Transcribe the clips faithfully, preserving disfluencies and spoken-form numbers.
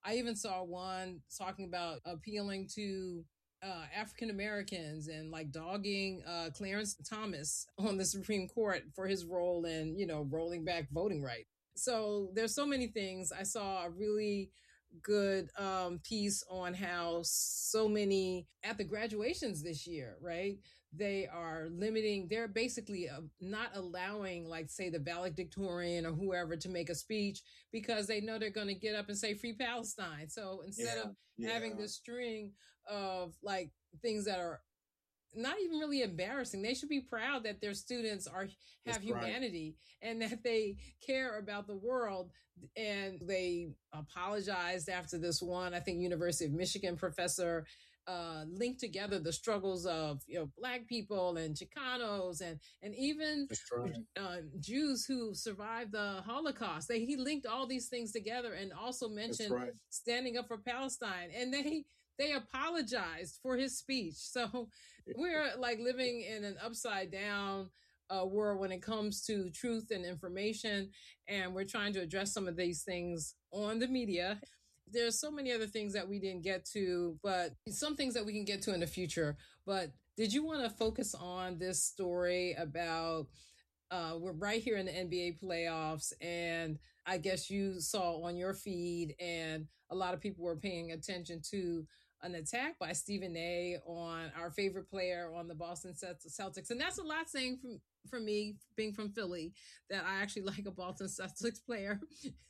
I even saw one talking about appealing to uh, African Americans and like dogging uh, Clarence Thomas on the Supreme Court for his role in, you know, rolling back voting rights. So there's so many things. I saw a really good um, piece on how so many at the graduations this year, right? They are limiting, they're basically uh, not allowing, like, say, the valedictorian or whoever to make a speech because they know they're going to get up and say Free Palestine. So instead yeah, of yeah. having this string of like things that are not even really embarrassing, they should be proud that their students are have That's humanity right. and that they care about the world. And they apologized after this one, I think University of Michigan professor uh, linked together the struggles of, you know, Black people and Chicanos and and even right. uh, Jews who survived the Holocaust. They, he linked all these things together and also mentioned right. standing up for Palestine. And they They apologized for his speech. So we're like living in an upside down uh, world when it comes to truth and information. And we're trying to address some of these things on the media. There's so many other things that we didn't get to, but some things that we can get to in the future. But did you want to focus on this story about Uh, we're right here in the N B A playoffs, and I guess you saw on your feed, and a lot of people were paying attention to an attack by Stephen A. on our favorite player on the Boston Celtics. And that's a lot saying from, from me, being from Philly, that I actually like a Boston Celtics player.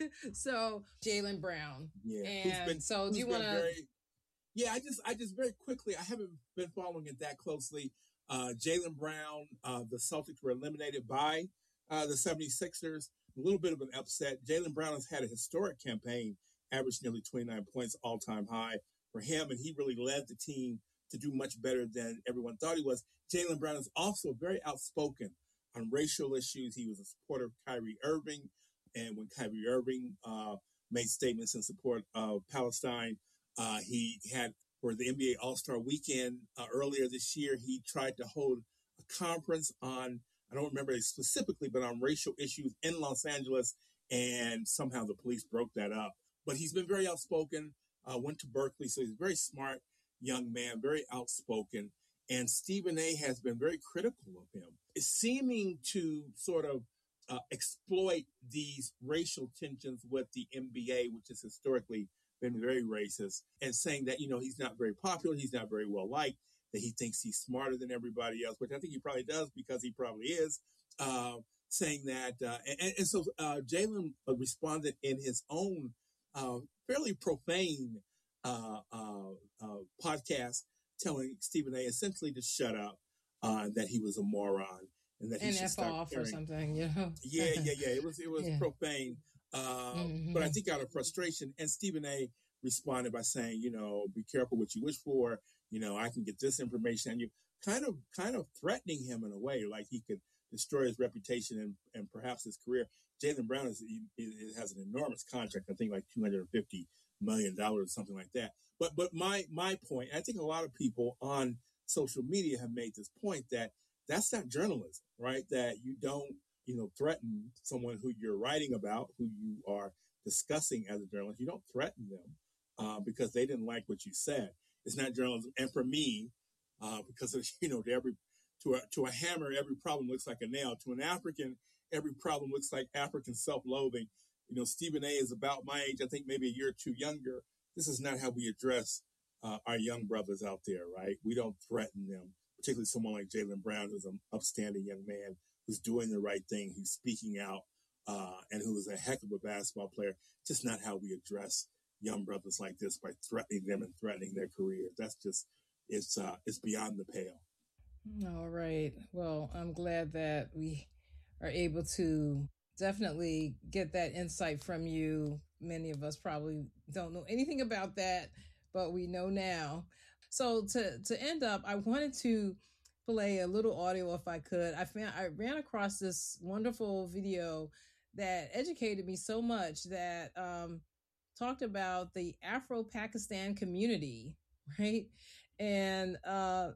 So Jaylen Brown. Yeah. And been, so do you want to... Yeah, I just, I just very quickly, I haven't been following it that closely. Uh, Jaylen Brown, uh, the Celtics were eliminated by uh, the seventy-sixers. A little bit of an upset. Jaylen Brown has had a historic campaign, averaged nearly twenty-nine points, all-time high for him, and he really led the team to do much better than everyone thought he was. Jaylen Brown is also very outspoken on racial issues. He was a supporter of Kyrie Irving, and when Kyrie Irving uh, made statements in support of Palestine, uh, he had... For the N B A All-Star Weekend uh, earlier this year, he tried to hold a conference on, I don't remember it specifically, but on racial issues in Los Angeles, and somehow the police broke that up. But he's been very outspoken, uh, went to Berkeley, so he's a very smart young man, very outspoken. And Stephen A. has been very critical of him, seeming to sort of uh, exploit these racial tensions with the N B A, which is historically been very racist, and saying that, you know, he's not very popular, he's not very well liked, that he thinks he's smarter than everybody else, which I think he probably does because he probably is, uh, saying that. Uh, and, and so uh, Jaylen responded in his own uh, fairly profane uh, uh, uh, podcast, telling Stephen A. essentially to shut up, uh, that he was a moron, and that he and should F stop off caring. Or something, you know? yeah, yeah, yeah. It was it was yeah. profane. Uh, mm-hmm. But I think out of frustration, and Stephen A. responded by saying, you know, be careful what you wish for. You know, I can get this information, and you kind of, kind of threatening him in a way, like he could destroy his reputation and, and perhaps his career. Jaylen Brown is, he, he has an enormous contract, I think like two hundred fifty million dollars, something like that. But, but my, my point, I think a lot of people on social media have made this point that that's not journalism, right? That you don't, you know, threaten someone who you're writing about, who you are discussing as a journalist. You don't threaten them uh, because they didn't like what you said. It's not journalism. And for me, uh, because of, you know, to every to a to a hammer, every problem looks like a nail. To an African, every problem looks like African self-loathing. You know, Stephen A. is about my age. I think maybe a year or two younger. This is not how we address uh, our young brothers out there, right? We don't threaten them, particularly someone like Jaylen Brown, who's an upstanding young man who's doing the right thing, who's speaking out, uh, and who is a heck of a basketball player. Just not how we address young brothers like this, by threatening them and threatening their careers. That's just, it's uh, it's beyond the pale. All right. Well, I'm glad that we are able to definitely get that insight from you. Many of us probably don't know anything about that, but we know now. So to, to end up, I wanted to play a little audio if I could. I found I ran across this wonderful video that educated me so much, that um, talked about the Afro-Pakistan community, right? And uh,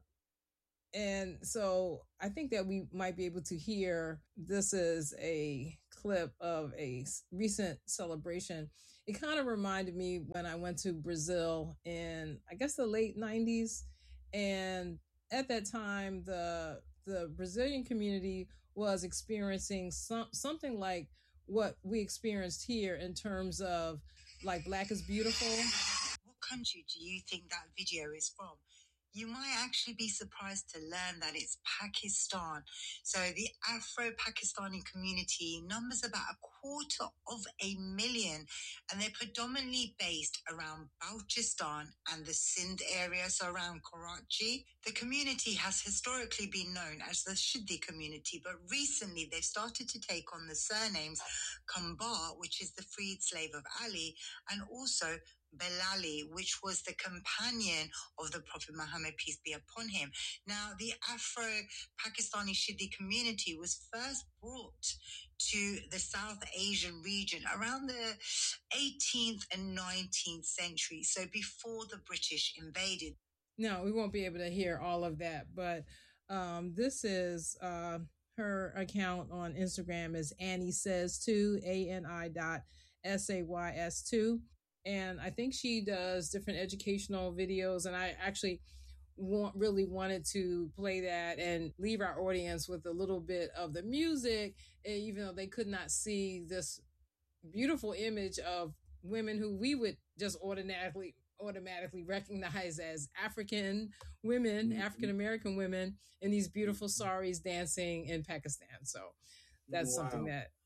and so I think that we might be able to hear, this is a clip of a recent celebration it kind of reminded me when I went to Brazil in, I guess, the late nineties. And at that time, the the Brazilian community was experiencing some something like what we experienced here in terms of like Black is Beautiful. What country do you think that video is from? You might actually be surprised to learn that it's Pakistan. So the Afro-Pakistani community numbers about a quarter of a million, and they're predominantly based around Balochistan and the Sindh area, so around Karachi. The community has historically been known as the Shiddi community, but recently they've started to take on the surnames Kambar, which is the freed slave of Ali, and also Belali, which was the companion of the Prophet Muhammad, peace be upon him. Now, the Afro-Pakistani Shiddi community was first brought to the South Asian region around the eighteenth and nineteenth century, so before the British invaded. No, we won't be able to hear all of that, but um, this is uh, her account on Instagram is Annie Says Two, A N I dot S A Y S two. And I think she does different educational videos. And I actually want, really wanted to play that and leave our audience with a little bit of the music, even though they could not see this beautiful image of women who we would just automatically automatically recognize as African women, mm-hmm. African American women in these beautiful saris dancing in Pakistan. So that's wow. something that